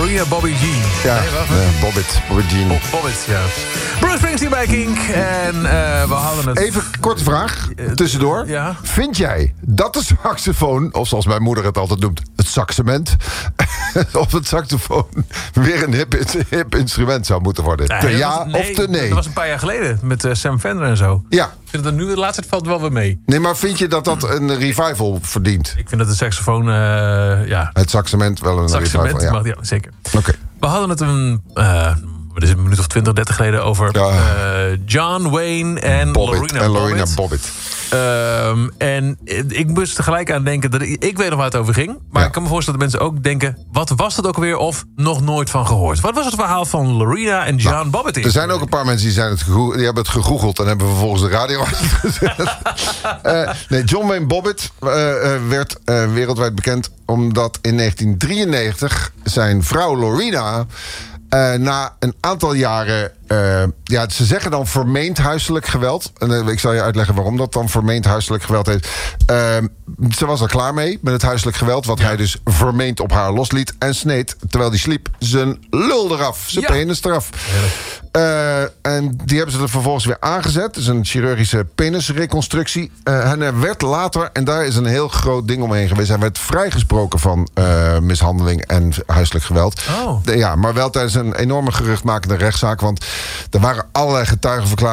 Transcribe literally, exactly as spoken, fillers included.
Lorena Bobby Jean. Ja, nee, wacht, uh, Bobbit. Bobbit Jean. Bob, Bobbit, ja. Bruce Springsteen bij Kink. En uh, we hadden het... Even korte vraag, tussendoor. Ja? Vind jij dat de saxofoon, of zoals mijn moeder het altijd noemt, het saxement, of het saxofoon weer een hip, hip instrument zou moeten worden? Nee, te dat ja was, nee, of te nee? Dat was een paar jaar geleden met uh, Sam Fender en zo. Ja. Ik vind dat nu de laatste tijd valt wel weer mee. Nee, maar vind je dat dat een revival verdient? Ik vind dat de saxofoon, uh, ja... Het saxement wel een saxement, revival, ja. mag, ja, zeker. Oké. Okay. We hadden het een... Uh, wat is het, een minuut of twintig, dertig geleden over Ja. uh, John Wayne en Bobbit, Lorena en Lorena Bobbitt. Bobbitt. Um, en ik moest tegelijk aan denken dat ik, ik weet nog waar het over ging. Maar Ja. ik kan me voorstellen dat mensen ook denken: wat was dat ook alweer of nog nooit van gehoord? Wat was het verhaal van Lorena en John Nou, Bobbitt? Er zijn ook een paar mensen die, zijn het gegoogeld, die hebben het gegoogeld en hebben vervolgens de radio uitgezet. uh, nee, John Wayne Bobbitt uh, uh, werd uh, wereldwijd bekend omdat in negentien drieënnegentig zijn vrouw Lorena Uh, na een aantal jaren... Uh, ja, ze zeggen dan vermeend huiselijk geweld. En uh, ik zal je uitleggen waarom dat dan vermeend huiselijk geweld heet. Uh, ze was er klaar mee met het huiselijk geweld... wat ja. hij dus vermeend op haar losliet... en sneed, terwijl hij sliep, zijn lul eraf. Zijn ja. penis eraf. Uh, en die hebben ze er vervolgens weer aangezet. Dus een chirurgische penisreconstructie. Uh, en er werd later, en daar is een heel groot ding omheen geweest... hij werd vrijgesproken van uh, mishandeling en huiselijk geweld. Oh. De, ja, maar wel tijdens een enorme geruchtmakende rechtszaak... want er waren allerlei getuigenverklaringen